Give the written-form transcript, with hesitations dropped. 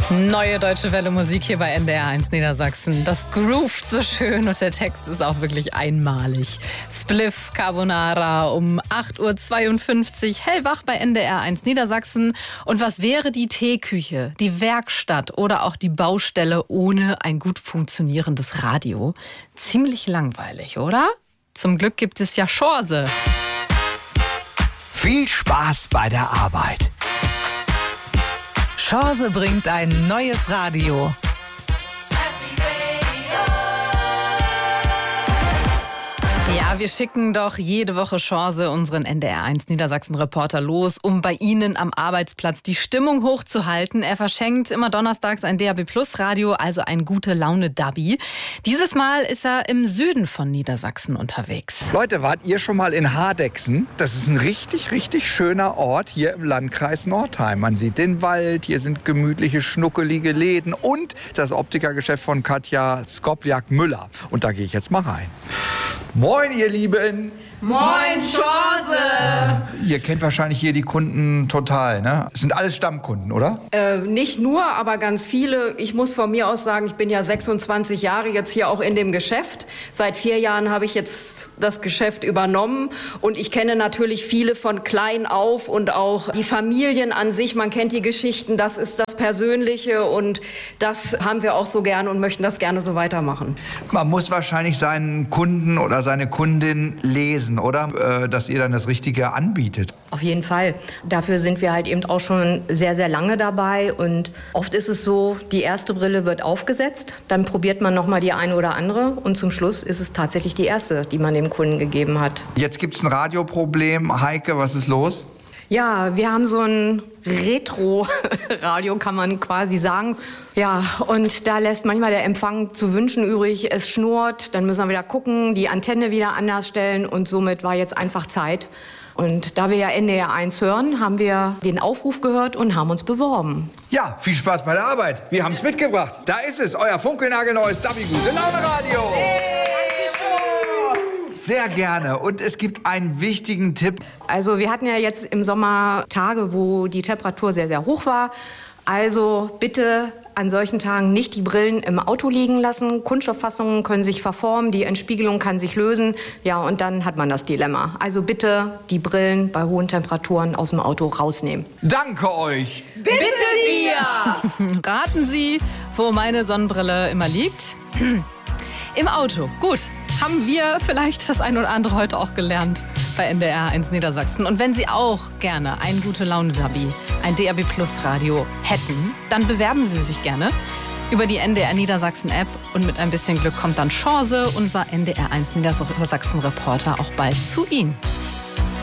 Neue Deutsche Welle Musik hier bei NDR 1 Niedersachsen. Das groovt so schön und der Text ist auch wirklich einmalig. Spliff Carbonara um 8.52 Uhr, hellwach bei NDR 1 Niedersachsen. Und was wäre die Teeküche, die Werkstatt oder auch die Baustelle ohne ein gut funktionierendes Radio? Ziemlich langweilig, oder? Zum Glück gibt es ja Chance. Viel Spaß bei der Arbeit. Chance bringt ein neues Radio. Ja, wir schicken doch jede Woche Chance unseren NDR 1 Niedersachsen-Reporter los, um bei Ihnen am Arbeitsplatz die Stimmung hochzuhalten. Er verschenkt immer donnerstags ein DAB-Plus-Radio, also ein Gute-Laune-Dubby. Dieses Mal ist er im Süden von Niedersachsen unterwegs. Leute, wart ihr schon mal in Hardegsen? Das ist ein richtig, richtig schöner Ort hier im Landkreis Northeim. Man sieht den Wald, hier sind gemütliche, schnuckelige Läden und das Optikergeschäft von Katja Skobliak-Müller. Und da gehe ich jetzt mal rein. Moin, ihr Lieben! Moin, Chance! Ihr kennt wahrscheinlich hier die Kunden total, ne? Es sind alles Stammkunden, oder? Nicht nur, aber ganz viele. Ich muss von mir aus sagen, ich bin ja 26 Jahre jetzt hier auch in dem Geschäft. Seit 4 Jahren habe ich jetzt das Geschäft übernommen. Und ich kenne natürlich viele von klein auf und auch die Familien an sich. Man kennt die Geschichten, das ist das Persönliche. Und das haben wir auch so gerne und möchten das gerne so weitermachen. Man muss wahrscheinlich seinen Kunden oder seine Kundin lesen, oder? Dass ihr dann das Richtige anbietet. Auf jeden Fall. Dafür sind wir halt eben auch schon sehr, sehr lange dabei. Und oft ist es so, die erste Brille wird aufgesetzt, dann probiert man noch mal die eine oder andere und zum Schluss ist es tatsächlich die erste, die man dem Kunden gegeben hat. Jetzt gibt es ein Radioproblem. Heike, was ist los? Ja, wir haben so ein Retro-Radio, kann man quasi sagen. Ja, und da lässt manchmal der Empfang zu wünschen übrig. Es schnurrt, dann müssen wir wieder gucken, die Antenne wieder anders stellen und somit war jetzt einfach Zeit. Und da wir ja NDR 1 hören, haben wir den Aufruf gehört und haben uns beworben. Ja, viel Spaß bei der Arbeit. Wir haben es mitgebracht. Da ist es, euer funkelnagelneues Dubby-Gute-Laune-Radio. Sehr gerne. Und es gibt einen wichtigen Tipp. Also wir hatten ja jetzt im Sommer Tage, wo die Temperatur sehr, sehr hoch war. Also bitte an solchen Tagen nicht die Brillen im Auto liegen lassen. Kunststofffassungen können sich verformen, die Entspiegelung kann sich lösen. Ja, und dann hat man das Dilemma. Also bitte die Brillen bei hohen Temperaturen aus dem Auto rausnehmen. Danke euch. Bitte dir! Raten Sie, wo meine Sonnenbrille immer liegt? Im Auto. Gut. Haben wir vielleicht das ein oder andere heute auch gelernt bei NDR 1 Niedersachsen. Und wenn Sie auch gerne ein Gute-Laune-Dubby, ein DAB-Plus-Radio hätten, dann bewerben Sie sich gerne über die NDR Niedersachsen-App. Und mit ein bisschen Glück kommt dann Chance, unser NDR 1 Niedersachsen-Reporter, auch bald zu Ihnen.